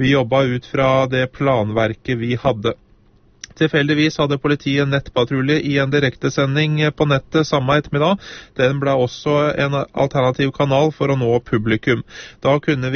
Vi jobbet ut fra det planverket vi hadde. Tilfeldigvis hadde politiet en nettpatrulje i en direktesending på nettet samme ettermiddag. Den ble også en alternativ kanal for å nå publikum. Da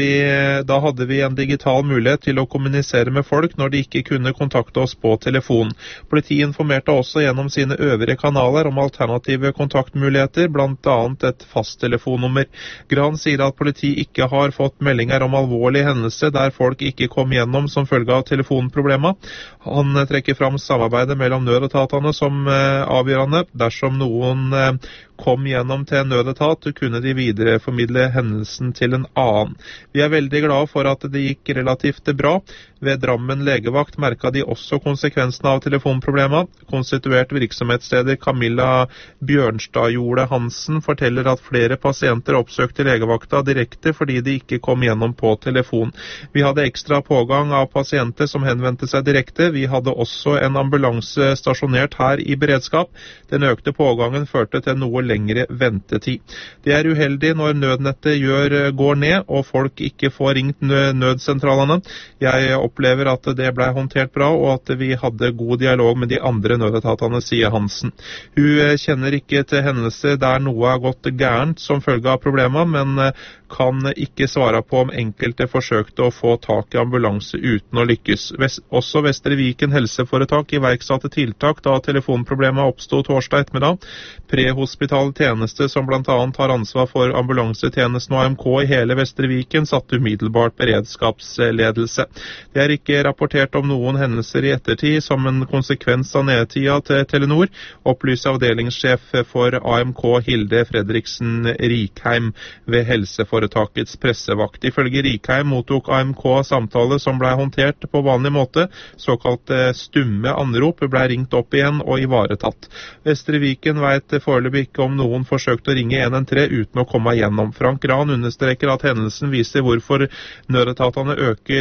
hadde vi en digital mulighet til å kommunisere med folk når de ikke kunne kontakte oss på telefon. Politiet informerte også gjennom sine øvrige kanaler om alternative kontaktmuligheter, blant annet et fasttelefonnummer. Gran sier at politiet ikke har fått meldinger om alvorlige hendelser der folk ikke kom gjennom som følge av telefonproblemer. Han trekker fram samarbeidet mellom nødetatene som avgjørende. Dersom noen kom gjennom til en nødetat, kunne de videreformidle hendelsen til en annen. Vi er veldig glade for at det gikk relativt bra. Ved Drammen legevakt merket de også konsekvensene av telefonproblemer. Konstituert virksomhetsleder Camilla Bjørnstad-Jorde Hansen forteller at flere pasienter oppsøkte legevakta direkte fordi de ikke kom gjennom på telefon. Vi hadde ekstra pågang av pasienter som henvendte seg direkte. Vi hadde også en ambulanse stasjonert her i beredskap. Den økte pågangen førte til noe lengre ventetid. Det er uheldig når nødnettet går ned og folk ikke får ringt nødsentralene. Jeg opplever at det ble håndtert bra og at vi hadde god dialog med de andre nødetatene, sier Hansen. Hun kjenner ikke til hendelser der noe har gått gærent som følge av problemer, men kan ikke svare på om enkelte forsøkte å få tak i ambulanse uten å lykkes. Også Vestre Viken helseforetak iverksatte tiltak da telefonproblemet oppstod torsdag ettermiddag. Prehospital tjeneste, som blant annet har ansvar for ambulansetjenesten og AMK i hele Vestre Viken, satte umiddelbart beredskapsledelse. Det er ikke rapportert om noen hendelser i ettertid som en konsekvens av nedtida til Telenor, opplyser avdelingssjef for AMK Hilde Fredriksen Rikheim ved helseforetakets pressevakt. Ifølge Rikheim mottok AMK samtale som ble håndtert på vanlig måte. Såkalt stumme anrop ble ringt opp igjen og ivaretatt. Vestre Viken vet foreløpig ikke om noen forsøkte å ringe 113 uten å komme igjennom. Frank Gran understreker at hendelsen viser hvorfor nødetatene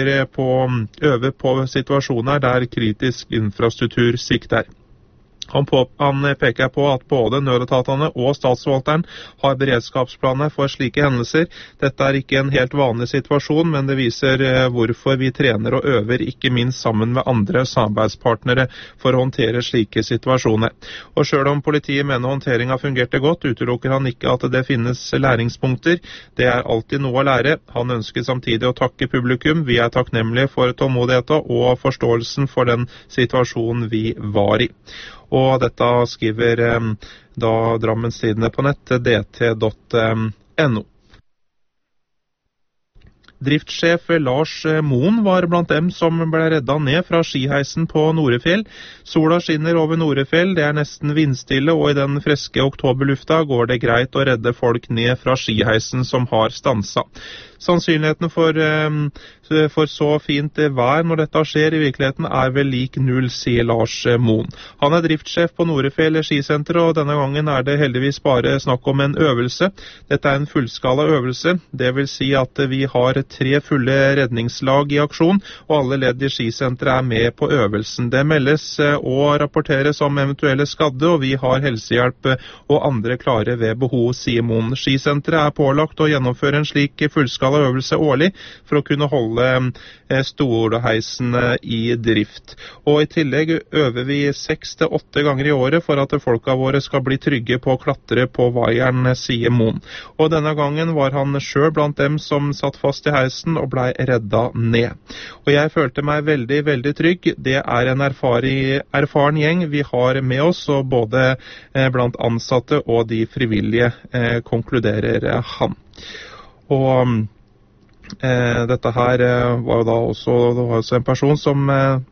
øver på situasjoner der kritisk infrastruktur svikter. Han peker på at både nødetatene og statsforvalteren har beredskapsplaner for slike hendelser. Dette er ikke en helt vanlig situasjon, men det viser hvorfor vi trener og øver, ikke minst sammen med andre samarbeidspartnere, for å håndtere slike situasjoner. Og selv om politiet mener håndteringen fungerte godt, utelukker han ikke at det finnes læringspunkter. Det er alltid noe å lære. Han ønsker samtidig å takke publikum. Vi er takknemlige for tålmodigheten og forståelsen for den situasjonen vi var i. Og dette skriver da Drammens Tidende på nett, dt.no. Driftssjef Lars Moen var blant dem som ble reddet ned fra skiheisen på Norefjell. Sola skinner over Norefjell, det er nesten vindstille, og i den friske oktoberlufta går det greit å redde folk ned fra skiheisen som har stanset. Sannsynligheten for så fint vær når dette skjer i virkeligheten er vel lik null, sier Lars Moen. Han er driftssjef på Norefjell skisenter, og denne gangen er det heldigvis bare snakk om en øvelse. Dette er en fullskala øvelse, det vil si at vi har 3 fulle redningslag i aksjon, og alle ledd i skisenteret er med på øvelsen. Det meldes og rapporteres om eventuelle skadde, og vi har helsehjelp og andre klare ved behov, sier Moen. Skisenteret er pålagt å gjennomføre en slik fullskala øvelse årlig for å kunne holde Storheisen i drift. Og i tillegg øver vi 6 til 8 ganger i året for at folka våre skal bli trygge på å klatre på vaieren, sier Moen. Og denne gangen var han selv blant dem som satt fast i heisen og ble reddet ned. Og jeg følte meg veldig, veldig trygg. Det er en erfaren gjeng vi har med oss, og både blant ansatte og de frivillige, konkluderer han. Og dette her var jo da også en person som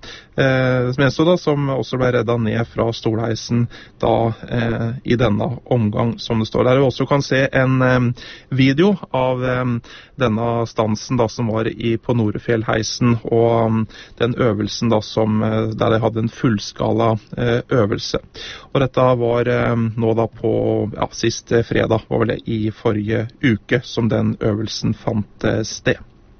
også ble reddet ned fra stolheisen da i denne omgang, som det står der. Vi også kan se en video av denne stansen da, som var på Norefjellheisen, og den øvelsen da, der de hadde en fullskala øvelse. Og dette var nå da på siste fredag, var vel det i forrige uke, som den øvelsen fant sted.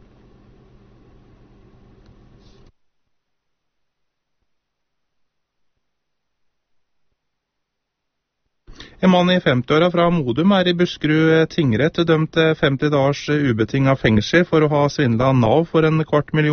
En mann i 50-åra fra Modum er i Buskerud tingrett dømt til 50 dagers ubetinget fengsel for å ha svindlet Nav for en 250 000